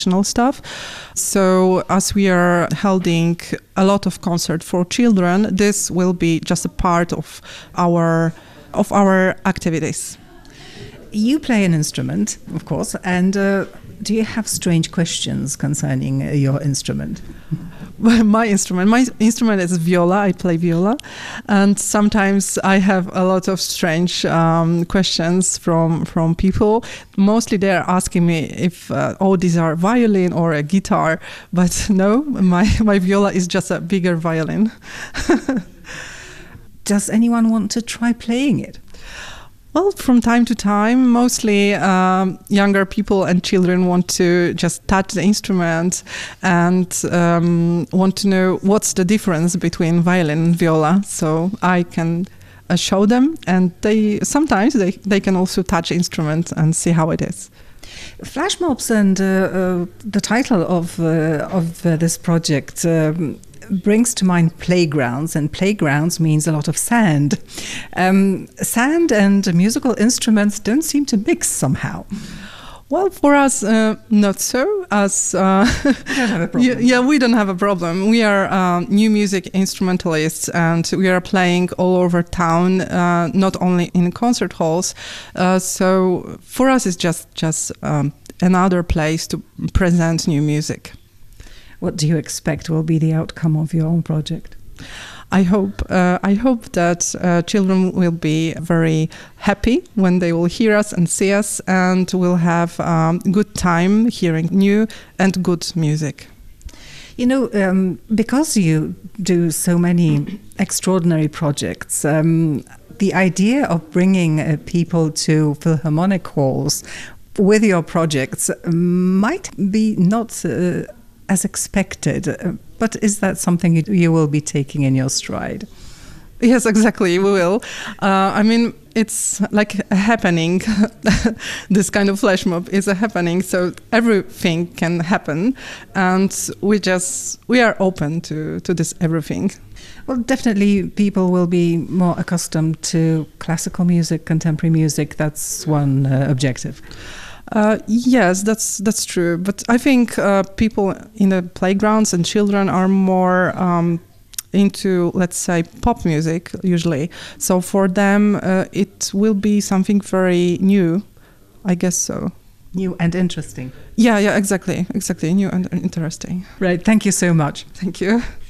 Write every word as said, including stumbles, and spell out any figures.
stuff. So as we are holding a lot of concert for children, this will be just a part of our of our activities. You play an instrument, of course, and uh, do you have strange questions concerning uh, your instrument? My instrument, my instrument is viola. I play viola, and sometimes I have a lot of strange um, questions from from people. Mostly, they are asking me if uh, oh, these are violin or a guitar, but no, my my viola is just a bigger violin. Does anyone want to try playing it? Well, from time to time, mostly um, younger people and children want to just touch the instrument and um, want to know what's the difference between violin and viola. So I can uh, show them, and they sometimes they, they can also touch the instrument and see how it is. Flash mobs and uh, uh, the title of uh, of uh, this project um, brings to mind playgrounds, and playgrounds means a lot of sand. Um, sand and musical instruments don't seem to mix somehow. Well, for us, uh, not so. As uh, we don't have a problem. yeah, we don't have a problem. We are um, new music instrumentalists, and we are playing all over town, uh, not only in concert halls. Uh, so for us, it's just just um, another place to present new music. What do you expect will be the outcome of your own project? I hope uh, I hope that uh, children will be very happy when they will hear us and see us, and will have um, good time hearing new and good music. You know, um, because you do so many extraordinary projects, um, the idea of bringing uh, people to Philharmonic halls with your projects might be not Uh, as expected, but is that something you, you will be taking in your stride? Yes, exactly, we will. Uh, I mean, it's like a happening. This kind of flash mob is a happening, so everything can happen, and we just we are open to to this everything. Well, definitely people will be more accustomed to classical music, contemporary music. That's one uh, objective. Uh, yes, that's that's true. But I think uh, people in the playgrounds and children are more um, into, let's say, pop music usually. So for them, uh, it will be something very new. I guess so. New and interesting. Yeah, yeah, exactly, exactly. New and interesting. Right. Thank you so much. Thank you.